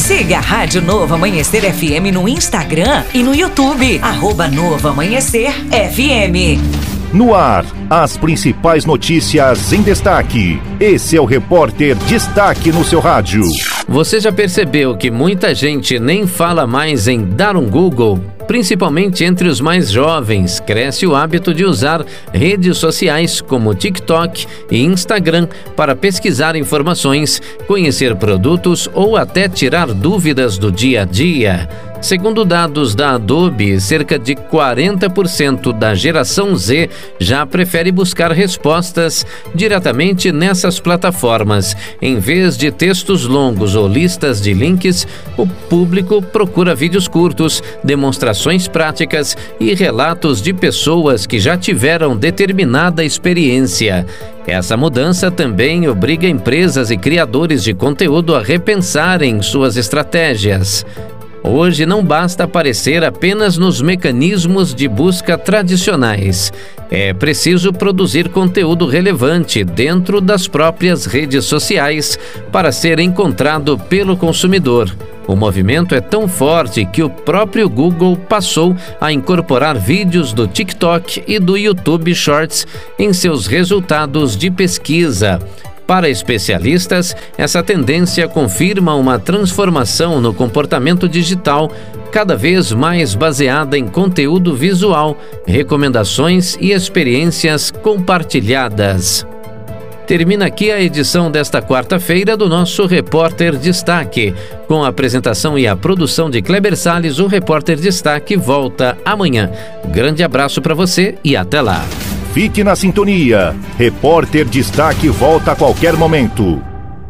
Siga a Rádio Novo Amanhecer FM no Instagram e no YouTube, @Novo Amanhecer FM. No ar, as principais notícias em destaque. Esse é o Repórter Destaque no seu rádio. Você já percebeu que muita gente nem fala mais em dar um Google? Principalmente entre os mais jovens, cresce o hábito de usar redes sociais como TikTok e Instagram para pesquisar informações, conhecer produtos ou até tirar dúvidas do dia a dia. Segundo dados da Adobe, cerca de 40% da geração Z já prefere buscar respostas diretamente nessas plataformas. Em vez de textos longos ou listas de links, o público procura vídeos curtos, demonstrações práticas e relatos de pessoas que já tiveram determinada experiência. Essa mudança também obriga empresas e criadores de conteúdo a repensarem suas estratégias. Hoje não basta aparecer apenas nos mecanismos de busca tradicionais. É preciso produzir conteúdo relevante dentro das próprias redes sociais para ser encontrado pelo consumidor. O movimento é tão forte que o próprio Google passou a incorporar vídeos do TikTok e do YouTube Shorts em seus resultados de pesquisa. Para especialistas, essa tendência confirma uma transformação no comportamento digital, cada vez mais baseada em conteúdo visual, recomendações e experiências compartilhadas. Termina aqui a edição desta quarta-feira do nosso Repórter Destaque. Com a apresentação e a produção de Kleber Salles, o Repórter Destaque volta amanhã. Grande abraço para você e até lá. Fique na sintonia. Repórter Destaque volta a qualquer momento.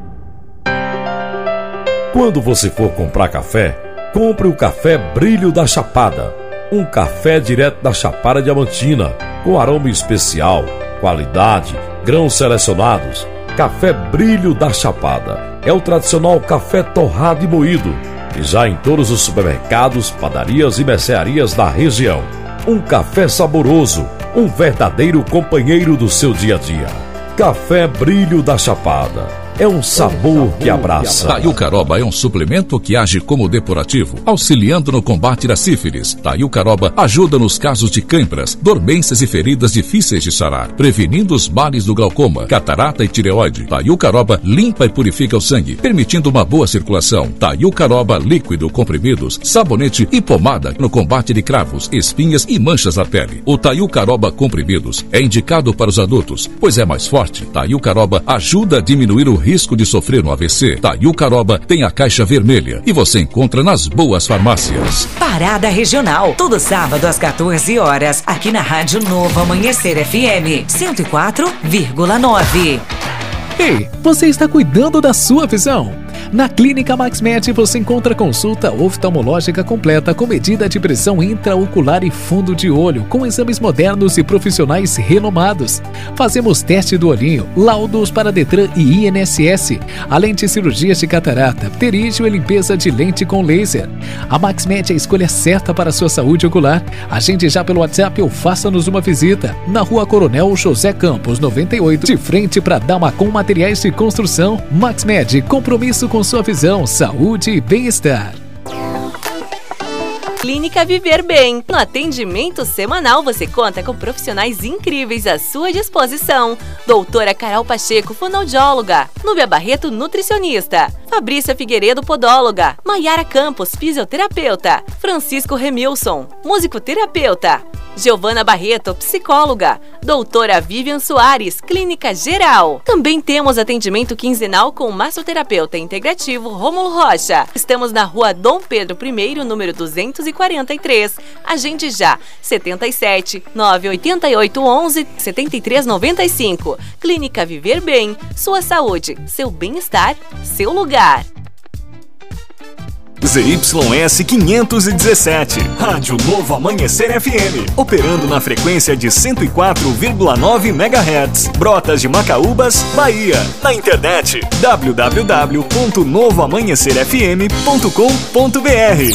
Quando você for comprar café, compre o Café Brilho da Chapada. Um café direto da Chapada Diamantina, com aroma especial, qualidade, grãos selecionados. Café Brilho da Chapada é o tradicional café torrado e moído, e já em todos os supermercados, padarias e mercearias da região. Um café saboroso, um verdadeiro companheiro do seu dia a dia. Café Brilho da Chapada. É um sabor que abraça. Taiucaroba é um suplemento que age como depurativo, auxiliando no combate da sífilis. Taiucaroba ajuda nos casos de câimbras, dormências e feridas difíceis de sarar, prevenindo os males do glaucoma, catarata e tireoide. Taiucaroba limpa e purifica o sangue, permitindo uma boa circulação. Taiucaroba líquido, comprimidos, sabonete e pomada no combate de cravos, espinhas e manchas na pele. O Taiucaroba comprimidos é indicado para os adultos, pois é mais forte. Taiucaroba ajuda a diminuir o risco de sofrer um AVC. Taiucaroba tem a caixa vermelha e você encontra nas boas farmácias. Parada Regional, todo sábado às 14 horas, aqui na Rádio Novo Amanhecer FM 104,9. Ei, você está cuidando da sua visão? Na Clínica MaxMed você encontra consulta oftalmológica completa com medida de pressão intraocular e fundo de olho, com exames modernos e profissionais renomados. Fazemos teste do olhinho, laudos para Detran e INSS, além de cirurgias de catarata, pterígio e limpeza de lente com laser. A MaxMed é a escolha certa para a sua saúde ocular. Agende já pelo WhatsApp ou faça-nos uma visita. Na Rua Coronel José Campos, 98, de frente para Damacom Materiais de Construção. MaxMed, compromisso com sua visão, saúde e bem-estar. Clínica Viver Bem. No atendimento semanal você conta com profissionais incríveis à sua disposição. Doutora Carol Pacheco, fonoaudióloga. Núbia Barreto, nutricionista. Fabrícia Figueiredo, podóloga. Maiara Campos, fisioterapeuta. Francisco Remilson, musicoterapeuta. Giovana Barreto, psicóloga. Doutora Vivian Soares, clínica geral. Também temos atendimento quinzenal com o massoterapeuta integrativo Rômulo Rocha. Estamos na Rua Dom Pedro I, número 243. Agende já, 77 988 11 73 95. Clínica Viver Bem, sua saúde, seu bem-estar, seu lugar. ZYS 517, Rádio Novo Amanhecer FM, operando na frequência de 104,9 MHz, Brotas de Macaúbas, Bahia. Na internet, www.novoamanhecerfm.com.br.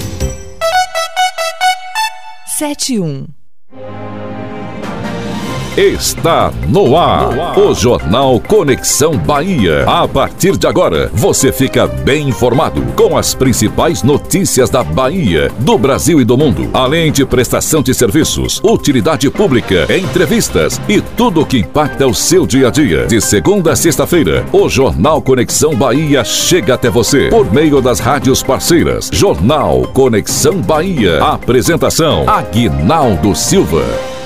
71. Está no ar. O Jornal Conexão Bahia. A partir de agora, você fica bem informado com as principais notícias da Bahia, do Brasil e do mundo, além de prestação de serviços, utilidade pública, entrevistas e tudo o que impacta o seu dia a dia. De segunda a sexta-feira, o Jornal Conexão Bahia chega até você por meio das rádios parceiras. Jornal Conexão Bahia. Apresentação: Aguinaldo Silva.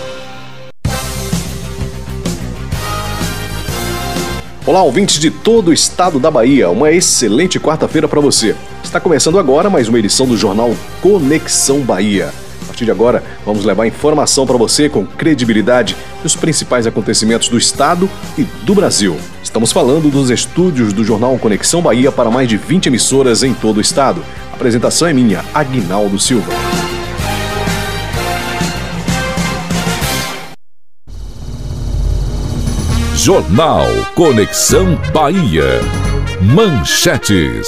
Olá, ouvintes de todo o estado da Bahia, uma excelente quarta-feira para você. Está começando agora mais uma edição do Jornal Conexão Bahia. A partir de agora, vamos levar informação para você com credibilidade dos principais acontecimentos do estado e do Brasil. Estamos falando dos estúdios do Jornal Conexão Bahia para mais de 20 emissoras em todo o estado. A apresentação é minha, Aguinaldo Silva. Jornal Conexão Bahia. Manchetes.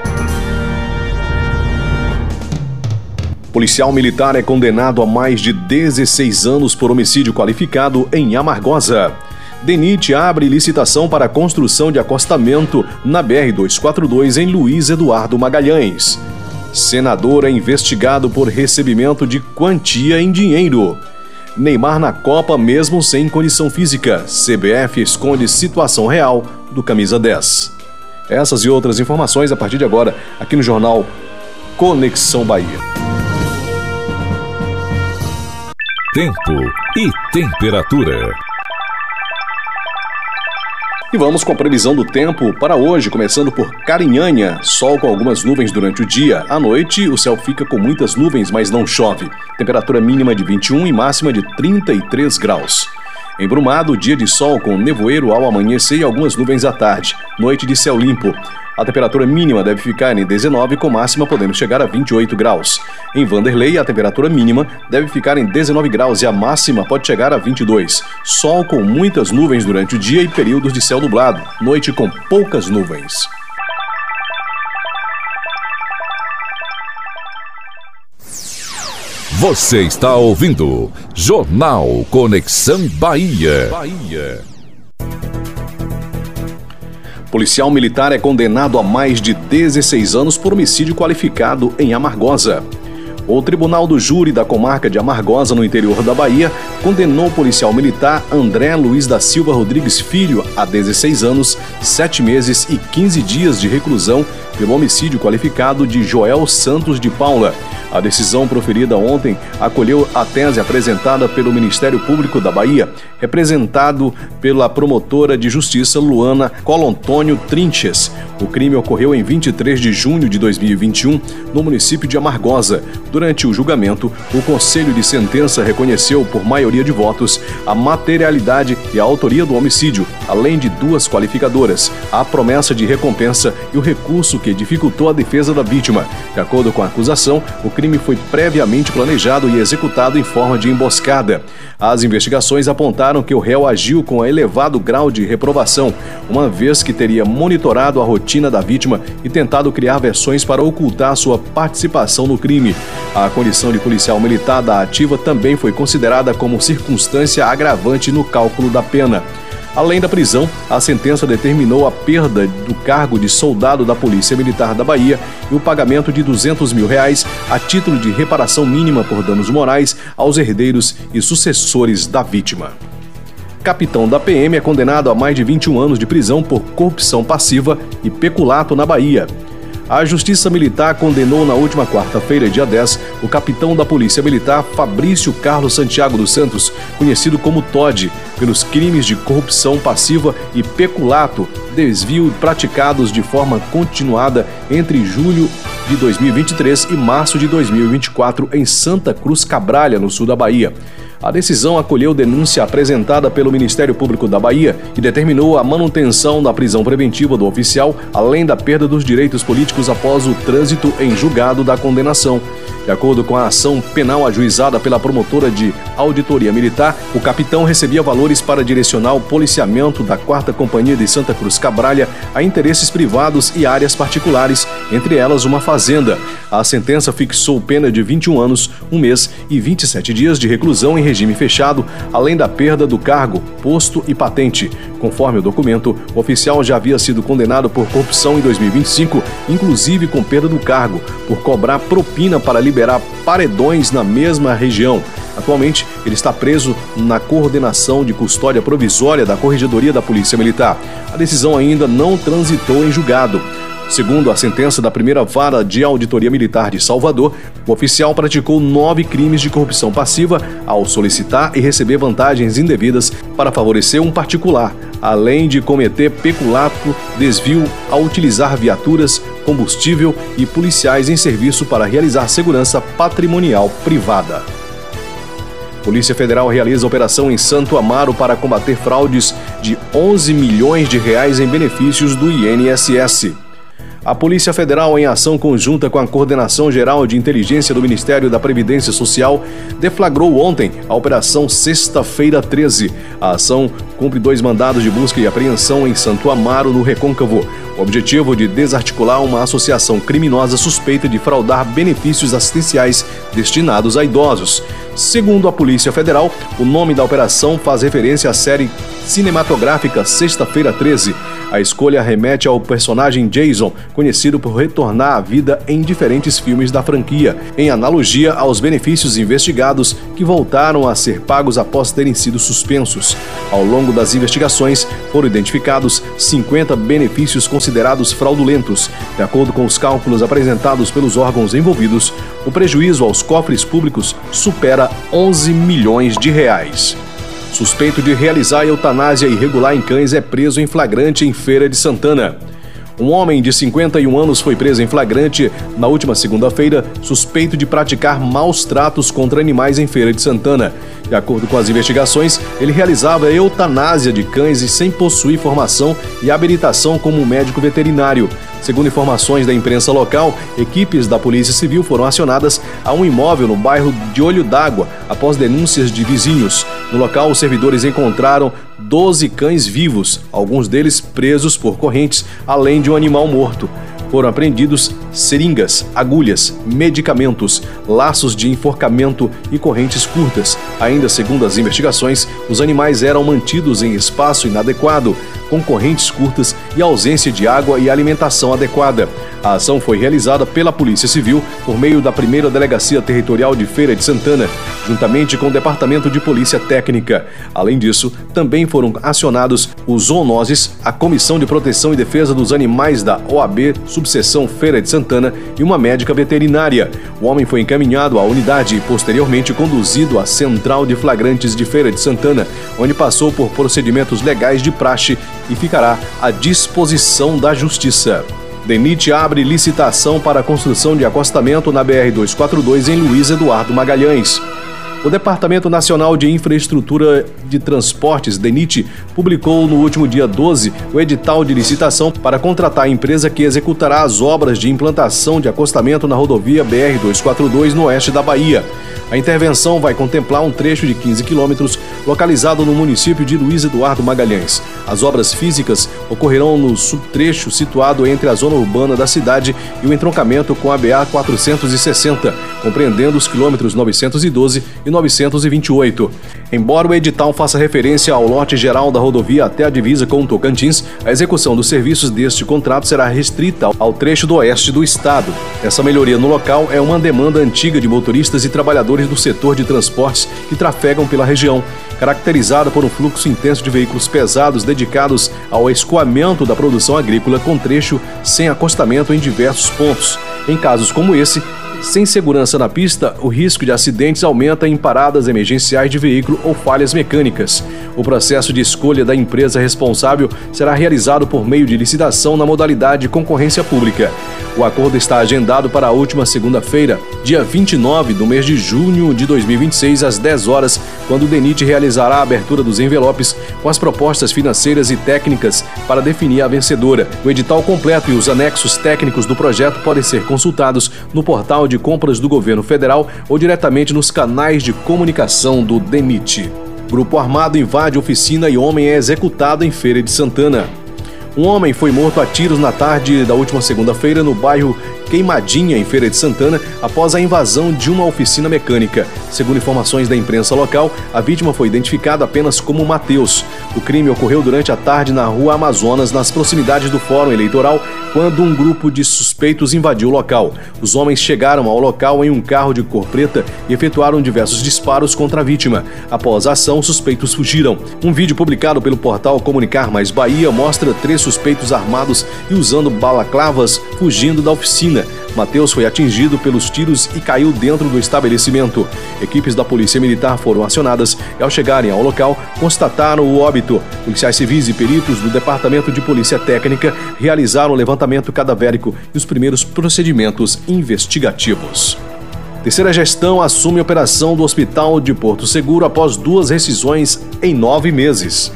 Policial militar é condenado a mais de 16 anos por homicídio qualificado em Amargosa. DENIT abre licitação para a construção de acostamento na BR-242 em Luiz Eduardo Magalhães. Senador é investigado por recebimento de quantia em dinheiro. Neymar na Copa mesmo sem condição física. CBF esconde situação real do camisa 10. Essas e outras informações a partir de agora aqui no Jornal Conexão Bahia. Tempo e temperatura. E vamos com a previsão do tempo para hoje, começando por Carinhanha. Sol com algumas nuvens durante o dia. À noite, o céu fica com muitas nuvens, mas não chove. Temperatura mínima de 21 e máxima de 33 graus. Em Brumado, dia de sol com nevoeiro ao amanhecer e algumas nuvens à tarde. Noite de céu limpo. A temperatura mínima deve ficar em 19, com máxima podendo chegar a 28 graus. Em Vanderlei, a temperatura mínima deve ficar em 19 graus e a máxima pode chegar a 22. Sol com muitas nuvens durante o dia e períodos de céu nublado. Noite com poucas nuvens. Você está ouvindo Jornal Conexão Bahia. Policial militar é condenado a mais de 16 anos por homicídio qualificado em Amargosa. O Tribunal do Júri da Comarca de Amargosa, no interior da Bahia, condenou o policial militar André Luiz da Silva Rodrigues Filho a 16 anos, 7 meses e 15 dias de reclusão pelo homicídio qualificado de Joel Santos de Paula. A decisão proferida ontem acolheu a tese apresentada pelo Ministério Público da Bahia, representado pela promotora de justiça Luana Colantônio Trinches. O crime ocorreu em 23 de junho de 2021, no município de Amargosa. Durante o julgamento, o Conselho de Sentença reconheceu, por maioria de votos, a materialidade e a autoria do homicídio, além de duas qualificadoras, a promessa de recompensa e o recurso que dificultou a defesa da vítima. De acordo com a acusação, o crime foi previamente planejado e executado em forma de emboscada. As investigações apontaram que o réu agiu com elevado grau de reprovação, uma vez que teria monitorado a rotina da vítima e tentado criar versões para ocultar sua participação no crime. A condição de policial militar da ativa também foi considerada como circunstância agravante no cálculo da pena. Além da prisão, a sentença determinou a perda do cargo de soldado da Polícia Militar da Bahia e o pagamento de R$200 mil a título de reparação mínima por danos morais aos herdeiros e sucessores da vítima. Capitão da PM é condenado a mais de 21 anos de prisão por corrupção passiva e peculato na Bahia. A Justiça Militar condenou na última quarta-feira, dia 10, o capitão da Polícia Militar Fabrício Carlos Santiago dos Santos, conhecido como Todd, pelos crimes de corrupção passiva e peculato, desvio praticados de forma continuada entre julho de 2023 e março de 2024 em Santa Cruz Cabralha, no sul da Bahia. A decisão acolheu denúncia apresentada pelo Ministério Público da Bahia e determinou a manutenção da prisão preventiva do oficial, além da perda dos direitos políticos após o trânsito em julgado da condenação. De acordo com a ação penal ajuizada pela promotora de auditoria militar, o capitão recebia valores para direcionar o policiamento da 4ª Companhia de Santa Cruz Cabralha a interesses privados e áreas particulares entre elas uma fazenda. A sentença fixou pena de 21 anos, 1 mês e 27 dias de reclusão em regime fechado, além da perda do cargo, posto e patente. Conforme o documento, o oficial já havia sido condenado por corrupção em 2025, inclusive com perda do cargo, por cobrar propina para liberar paredões na mesma região. Atualmente, ele está preso na coordenação de custódia provisória da Corregedoria da Polícia Militar. A decisão ainda não transitou em julgado. Segundo a sentença da primeira vara de auditoria militar de Salvador, o oficial praticou 9 crimes de corrupção passiva ao solicitar e receber vantagens indevidas para favorecer um particular, além de cometer peculato, desvio ao utilizar viaturas, combustível e policiais em serviço para realizar segurança patrimonial privada. Polícia Federal realiza operação em Santo Amaro para combater fraudes de 11 milhões de reais em benefícios do INSS. A Polícia Federal, em ação conjunta com a Coordenação Geral de Inteligência do Ministério da Previdência Social, deflagrou ontem a Operação Sexta-feira 13. A ação cumpre 2 mandados de busca e apreensão em Santo Amaro, no Recôncavo. O objetivo de desarticular uma associação criminosa suspeita de fraudar benefícios assistenciais destinados a idosos. Segundo a Polícia Federal, o nome da operação faz referência à série cinematográfica Sexta-feira 13. A escolha remete ao personagem Jason, conhecido por retornar à vida em diferentes filmes da franquia, em analogia aos benefícios investigados que voltaram a ser pagos após terem sido suspensos. Ao longo das investigações, foram identificados 50 benefícios considerados fraudulentos. De acordo com os cálculos apresentados pelos órgãos envolvidos, o prejuízo aos cofres públicos supera 11 milhões de reais. Suspeito de realizar eutanásia irregular em cães é preso em flagrante em Feira de Santana. Um homem de 51 anos foi preso em flagrante na última segunda-feira, suspeito de praticar maus tratos contra animais em Feira de Santana. De acordo com as investigações, ele realizava eutanásia de cães sem possuir formação e habilitação como médico veterinário. Segundo informações da imprensa local, equipes da Polícia Civil foram acionadas a um imóvel no bairro de Olho d'Água, após denúncias de vizinhos. No local, os servidores encontraram 12 cães vivos, alguns deles presos por correntes, além de um animal morto. Foram apreendidos seringas, agulhas, medicamentos, laços de enforcamento e correntes curtas. Ainda segundo as investigações, os animais eram mantidos em espaço inadequado, com correntes curtas e ausência de água e alimentação adequada. A ação foi realizada pela Polícia Civil por meio da 1ª Delegacia Territorial de Feira de Santana, juntamente com o Departamento de Polícia Técnica. Além disso, também foram acionados os zoonoses, a Comissão de Proteção e Defesa dos Animais da OAB, subseção Feira de Santana, e uma médica veterinária. O homem foi encaminhado à unidade e posteriormente conduzido à Central de Flagrantes de Feira de Santana, onde passou por procedimentos legais de praxe e ficará à disposição da Justiça. DENIT abre licitação para a construção de acostamento na BR-242 em Luiz Eduardo Magalhães. O Departamento Nacional de Infraestrutura de Transportes, DENIT, publicou no último dia 12 o edital de licitação para contratar a empresa que executará as obras de implantação de acostamento na rodovia BR-242 no oeste da Bahia. A intervenção vai contemplar um trecho de 15 quilômetros localizado no município de Luiz Eduardo Magalhães. As obras físicas ocorrerão no subtrecho situado entre a zona urbana da cidade e o entroncamento com a BA-460, compreendendo os quilômetros 912 e 928. Embora o edital faça referência ao lote geral da rodovia até a divisa com o Tocantins, a execução dos serviços deste contrato será restrita ao trecho do oeste do estado. Essa melhoria no local é uma demanda antiga de motoristas e trabalhadores do setor de transportes que trafegam pela região, caracterizada por um fluxo intenso de veículos pesados dedicados ao escoamento da produção agrícola com trecho sem acostamento em diversos pontos. Em casos como esse, sem segurança na pista, o risco de acidentes aumenta em paradas emergenciais de veículo ou falhas mecânicas. O processo de escolha da empresa responsável será realizado por meio de licitação na modalidade de concorrência pública. O acordo está agendado para a última segunda-feira, dia 29 do mês de junho de 2026, às 10 horas, quando o DENIT realizará a abertura dos envelopes com as propostas financeiras e técnicas para definir a vencedora. O edital completo e os anexos técnicos do projeto podem ser consultados no portal de compras do Governo Federal ou diretamente nos canais de comunicação do DENIT. Grupo armado invade oficina e homem é executado em Feira de Santana. Um homem foi morto a tiros na tarde da última segunda-feira no bairro Queimadinha, em Feira de Santana, após a invasão de uma oficina mecânica. Segundo informações da imprensa local, a vítima foi identificada apenas como Matheus. O crime ocorreu durante a tarde na Rua Amazonas, nas proximidades do Fórum Eleitoral, quando um grupo de suspeitos invadiu o local. Os homens chegaram ao local em um carro de cor preta e efetuaram diversos disparos contra a vítima. Após a ação, os suspeitos fugiram. Um vídeo publicado pelo portal Comunicar Mais Bahia mostra 3 suspeitos armados e usando balaclavas fugindo da oficina. Matheus foi atingido pelos tiros e caiu dentro do estabelecimento. Equipes da Polícia Militar foram acionadas e, ao chegarem ao local, constataram o óbito. Policiais civis e peritos do Departamento de Polícia Técnica realizaram o levantamento cadavérico e os primeiros procedimentos investigativos. Terceira gestão assume a operação do Hospital de Porto Seguro após 2 rescisões em 9 meses.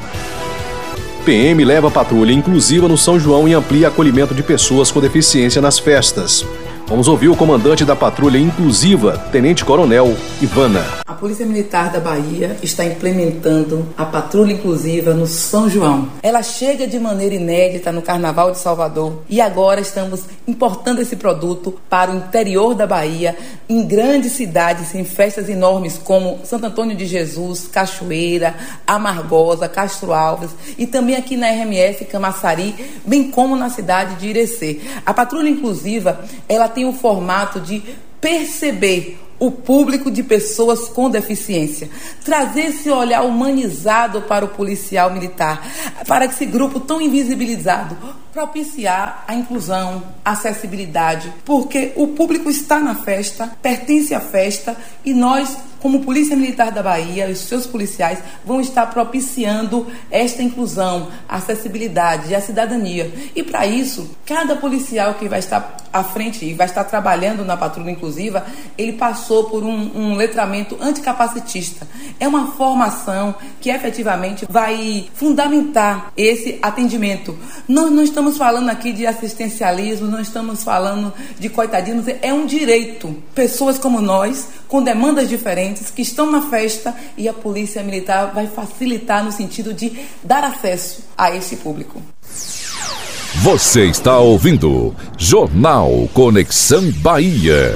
PM leva patrulha inclusiva no São João e amplia acolhimento de pessoas com deficiência nas festas. Vamos ouvir o comandante da patrulha inclusiva, Tenente Coronel Ivana. A Polícia Militar da Bahia está implementando a patrulha inclusiva no São João. Ela chega de maneira inédita no Carnaval de Salvador e agora estamos importando esse produto para o interior da Bahia, em grandes cidades, em festas enormes como Santo Antônio de Jesus, Cachoeira, Amargosa, Castro Alves e também aqui na RMS Camaçari, bem como na cidade de Irecê. A patrulha inclusiva, ela tem o formato de perceber o público de pessoas com deficiência, trazer esse olhar humanizado para o policial militar, para esse grupo tão invisibilizado, propiciar a inclusão, a acessibilidade, porque o público está na festa, pertence à festa e nós, como Polícia Militar da Bahia, os seus policiais vão estar propiciando esta inclusão, a acessibilidade e a cidadania. E para isso, cada policial que vai estar à frente e vai estar trabalhando na patrulha inclusiva, ele passou por um letramento anticapacitista. É uma formação que efetivamente vai fundamentar esse atendimento. Nós não estamos falando aqui de assistencialismo, não estamos falando de coitadismo, é um direito. Pessoas como nós, com demandas diferentes, que estão na festa e a Polícia Militar vai facilitar no sentido de dar acesso a esse público. Você está ouvindo Jornal Conexão Bahia.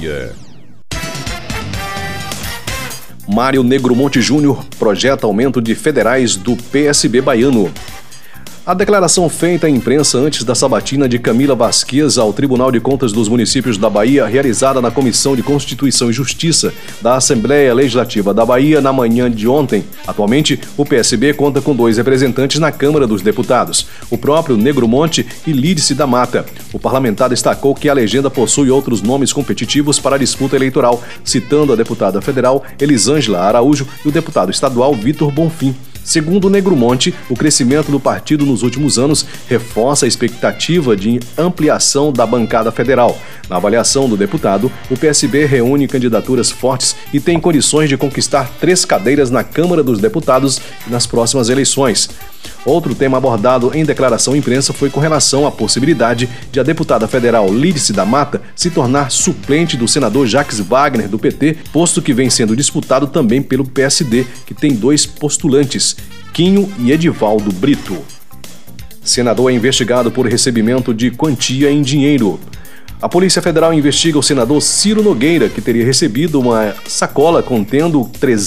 Mário Negromonte Júnior projeta aumento de federais do PSB baiano. A declaração feita à imprensa antes da sabatina de Camila Vasquez ao Tribunal de Contas dos Municípios da Bahia, realizada na Comissão de Constituição e Justiça da Assembleia Legislativa da Bahia na manhã de ontem. Atualmente, o PSB conta com 2 representantes na Câmara dos Deputados, o próprio Negromonte e Lídice da Mata. O parlamentar destacou que a legenda possui outros nomes competitivos para a disputa eleitoral, citando a deputada federal Elisângela Araújo e o deputado estadual Vitor Bonfim. Segundo o Negromonte, o crescimento do partido nos últimos anos reforça a expectativa de ampliação da bancada federal. Na avaliação do deputado, o PSB reúne candidaturas fortes e tem condições de conquistar 3 cadeiras na Câmara dos Deputados nas próximas eleições. Outro tema abordado em declaração à imprensa foi com relação à possibilidade de a deputada federal Lídice da Mata se tornar suplente do senador Jacques Wagner, do PT, posto que vem sendo disputado também pelo PSD, que tem 2 postulantes, Quinho e Edivaldo Brito. Senador é investigado por recebimento de quantia em dinheiro. A Polícia Federal investiga o senador Ciro Nogueira, que teria recebido uma sacola contendo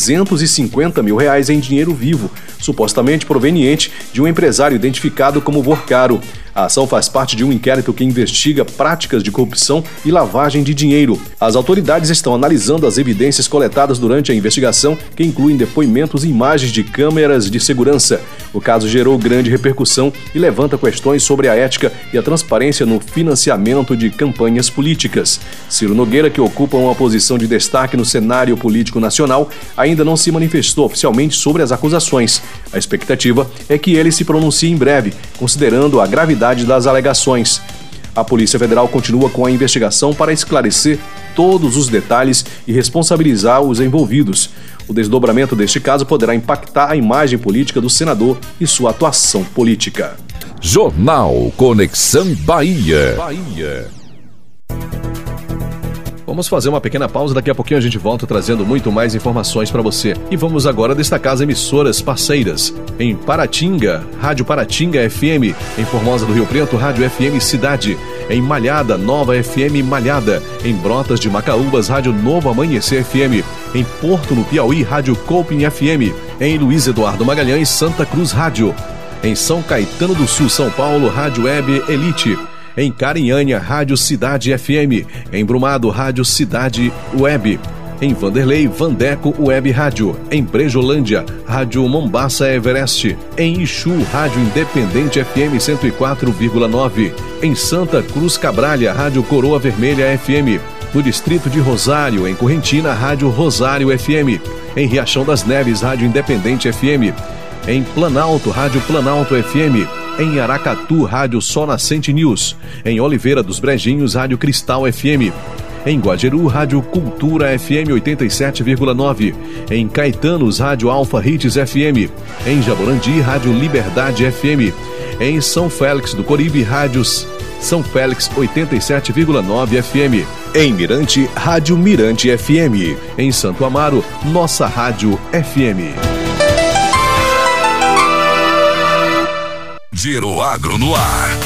R$350 mil em dinheiro vivo, supostamente proveniente de um empresário identificado como Vorcaro. A ação faz parte de um inquérito que investiga práticas de corrupção e lavagem de dinheiro. As autoridades estão analisando as evidências coletadas durante a investigação, que incluem depoimentos e imagens de câmeras de segurança. O caso gerou grande repercussão e levanta questões sobre a ética e a transparência no financiamento de campanhas políticas. Ciro Nogueira, que ocupa uma posição de destaque no cenário político nacional, ainda não se manifestou oficialmente sobre as acusações. A expectativa é que ele se pronuncie em breve, considerando a gravidade das alegações. A Polícia Federal continua com a investigação para esclarecer todos os detalhes e responsabilizar os envolvidos. O desdobramento deste caso poderá impactar a imagem política do senador e sua atuação política. Jornal Conexão Bahia. Vamos fazer uma pequena pausa, daqui a pouquinho a gente volta trazendo muito mais informações para você. E vamos agora destacar as emissoras parceiras. Em Paratinga, Rádio Paratinga FM. Em Formosa do Rio Preto, Rádio FM Cidade. Em Malhada, Nova FM Malhada. Em Brotas de Macaúbas, Rádio Novo Amanhecer FM. Em Porto, no Piauí, Rádio Coping FM. Em Luiz Eduardo Magalhães, Santa Cruz Rádio. Em São Caetano do Sul, São Paulo, Rádio Web Elite. Em Carinhanha, Rádio Cidade FM. Em Brumado, Rádio Cidade Web. Em Vanderlei, Vandeco Web Rádio. Em Brejolândia, Rádio Mombaça Everest. Em Ixu, Rádio Independente FM 104,9. Em Santa Cruz Cabralha, Rádio Coroa Vermelha FM. No distrito de Rosário, em Correntina, Rádio Rosário FM. Em Riachão das Neves, Rádio Independente FM. Em Planalto, Rádio Planalto FM. Em Aracatu, Rádio Sol Nascente News. Em Oliveira dos Brejinhos, Rádio Cristal FM. Em Guajeru, Rádio Cultura FM 87,9. Em Caetanos, Rádio Alfa Hits FM. Em Jaborandi, Rádio Liberdade FM. Em São Félix do Coribe, Rádios São Félix 87,9 FM. Em Mirante, Rádio Mirante FM. Em Santo Amaro, Nossa Rádio FM. Giro Agro no ar.